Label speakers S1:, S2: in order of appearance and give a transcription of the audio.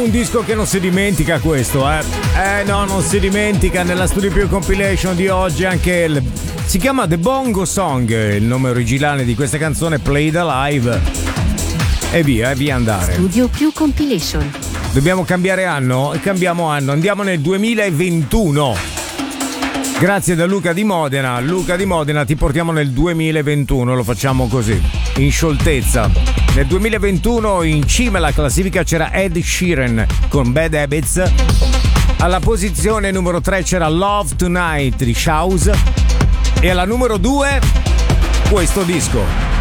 S1: un disco che non si dimentica questo, no, non si dimentica. Nella Studio Più Compilation di oggi anche si chiama The Bongo Song, il nome originale di questa canzone, Played Alive. E via andare.
S2: Studio Più Compilation.
S1: Dobbiamo cambiare anno? Cambiamo anno, andiamo nel 2021. Grazie da Luca di Modena. Luca di Modena, ti portiamo nel 2021, lo facciamo così, in scioltezza. Nel 2021 in cima alla classifica c'era Ed Sheeran con Bad Habits. Alla posizione numero 3 c'era Love Tonight di Shouse. E alla numero 2 questo disco.